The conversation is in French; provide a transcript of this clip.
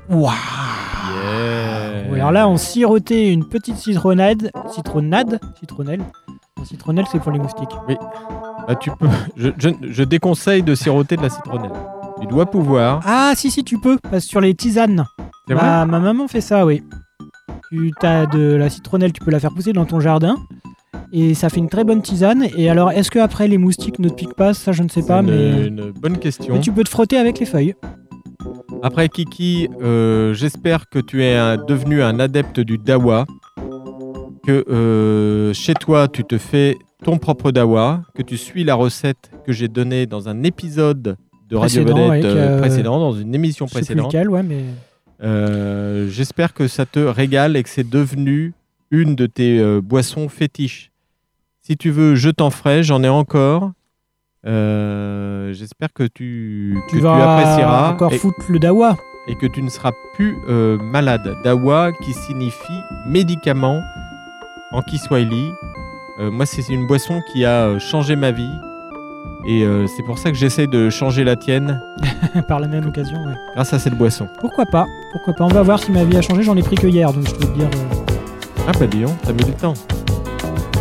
Waouh. Yeah. Alors là, on sirotait une petite citronnelle. Non, citronnelle, c'est pour les moustiques. Oui. Bah, tu peux. Je déconseille de siroter de la citronnelle. Tu dois pouvoir. Ah, si, tu peux. Parce que sur les tisanes. C'est vrai ? Ma maman fait ça, oui. Tu as de la citronnelle, tu peux la faire pousser dans ton jardin. Et ça fait une très bonne tisane. Et alors, est-ce que après les moustiques ne te piquent pas ? Ça, je ne sais pas. C'est une bonne question. Mais tu peux te frotter avec les feuilles. Après, Kiki, j'espère que tu es devenu un adepte du dawa. Que chez toi, tu te fais ton propre dawa. Que tu suis la recette que j'ai donnée dans un épisode de Radio Vedette précédent, dans une émission précédente. Je sais plus lequel, ouais, mais... J'espère que ça te régale et que c'est devenu une de tes boissons fétiches. Si tu veux, je t'en ferai, j'en ai encore. J'espère que tu apprécieras. Encore foutre le dawa. Et que tu ne seras plus malade. Dawa qui signifie médicament en Kiswahili. Moi, c'est une boisson qui a changé ma vie. Et c'est pour ça que j'essaie de changer la tienne. Par la même occasion, ouais. Grâce à cette boisson. Pourquoi pas ? On va voir si ma vie a changé. J'en ai pris que hier, donc je peux te dire... Ah bah dis donc, t'as mis du temps.